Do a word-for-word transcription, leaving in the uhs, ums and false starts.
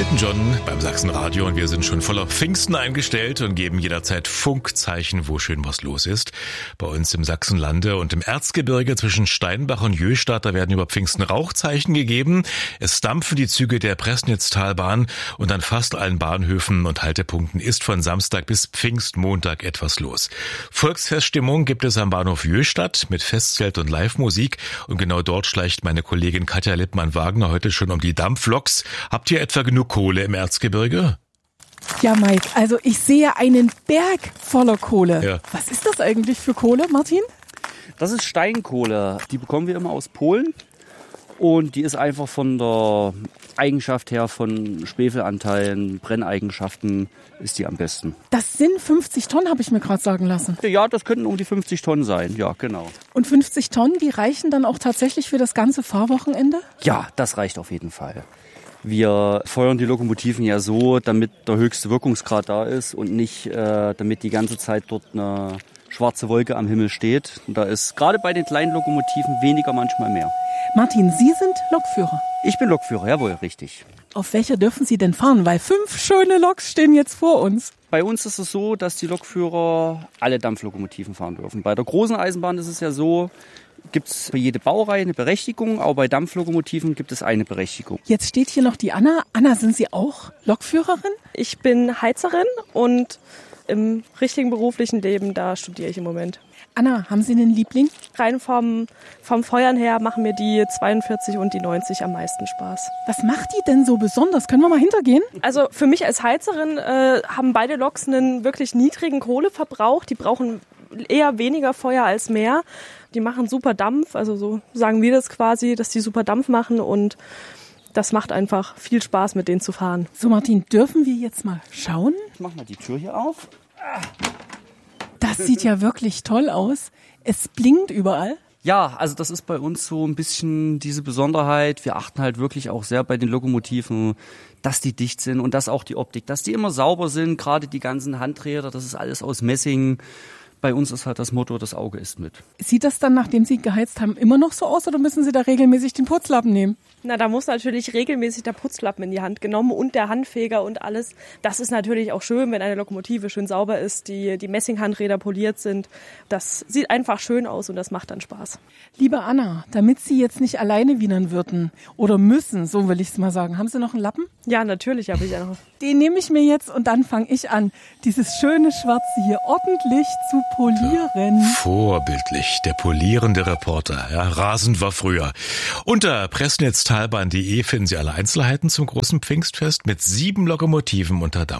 Elton John beim Sachsenradio und wir sind schon voll auf Pfingsten eingestellt und geben jederzeit Funkzeichen, wo schön was los ist. Bei uns im Sachsenlande und im Erzgebirge zwischen Steinbach und Jöstadt, da werden über Pfingsten Rauchzeichen gegeben. Es dampfen die Züge der Pressnitztalbahn und an fast allen Bahnhöfen und Haltepunkten ist von Samstag bis Pfingstmontag etwas los. Volksfeststimmung gibt es am Bahnhof Jöstadt mit Festzelt und Live-Musik und genau dort schleicht meine Kollegin Katja Lippmann-Wagner heute schon um die Dampfloks. Habt ihr etwa genug Kohle im Erzgebirge? Ja, Mike, also ich sehe einen Berg voller Kohle. Ja. Was ist das eigentlich für Kohle, Martin? Das ist Steinkohle. Die bekommen wir immer aus Polen. Und die ist einfach von der Eigenschaft her, von Schwefelanteilen, Brenneigenschaften, ist die am besten. Das sind fünfzig Tonnen, habe ich mir gerade sagen lassen. Ja, das könnten um die fünfzig Tonnen sein. Ja, genau. Und fünfzig Tonnen, die reichen dann auch tatsächlich für das ganze Fahrwochenende? Ja, das reicht auf jeden Fall. Wir feuern die Lokomotiven ja so, damit der höchste Wirkungsgrad da ist und nicht, äh, damit die ganze Zeit dort eine schwarze Wolke am Himmel steht. Und da ist gerade bei den kleinen Lokomotiven weniger, manchmal mehr. Martin, Sie sind Lokführer. Ich bin Lokführer, jawohl, richtig. Auf welcher dürfen Sie denn fahren? Weil fünf schöne Loks stehen jetzt vor uns. Bei uns ist es so, dass die Lokführer alle Dampflokomotiven fahren dürfen. Bei der großen Eisenbahn ist es ja so, gibt es für jede Baureihe eine Berechtigung, aber bei Dampflokomotiven gibt es eine Berechtigung. Jetzt steht hier noch die Anna. Anna, sind Sie auch Lokführerin? Ich bin Heizerin und im richtigen beruflichen Leben, da studiere ich im Moment. Anna, haben Sie einen Liebling? Rein vom, vom Feuern her machen mir die zweiundvierzig und die neunzig am meisten Spaß. Was macht die denn so besonders? Können wir mal hintergehen? Also für mich als Heizerin äh, haben beide Loks einen wirklich niedrigen Kohleverbrauch. Die brauchen eher weniger Feuer als mehr. Die machen super Dampf, also so sagen wir das quasi, dass die super Dampf machen und das macht einfach viel Spaß, mit denen zu fahren. So Martin, dürfen wir jetzt mal schauen? Ich mach mal die Tür hier auf. Das sieht ja wirklich toll aus. Es blinkt überall. Ja, also das ist bei uns so ein bisschen diese Besonderheit. Wir achten halt wirklich auch sehr bei den Lokomotiven, dass die dicht sind und dass auch die Optik, dass die immer sauber sind. Gerade die ganzen Handräder, das ist alles aus Messing. Bei uns ist halt das Motto, das Auge isst mit. Sieht das dann, nachdem Sie geheizt haben, immer noch so aus oder müssen Sie da regelmäßig den Putzlappen nehmen? Na, da muss natürlich regelmäßig der Putzlappen in die Hand genommen und der Handfeger und alles. Das ist natürlich auch schön, wenn eine Lokomotive schön sauber ist, die, die Messinghandräder poliert sind. Das sieht einfach schön aus und das macht dann Spaß. Liebe Anna, damit Sie jetzt nicht alleine wienern würden oder müssen, so will ich es mal sagen, haben Sie noch einen Lappen? Ja, natürlich habe ich ja noch. Den nehme ich mir jetzt und dann fange ich an, dieses schöne Schwarze hier ordentlich zu polieren. Vorbildlich, der polierende Reporter. Ja, rasend war früher. Unter pressnitztalbahn punkt de finden Sie alle Einzelheiten zum großen Pfingstfest mit sieben Lokomotiven unter Dampf.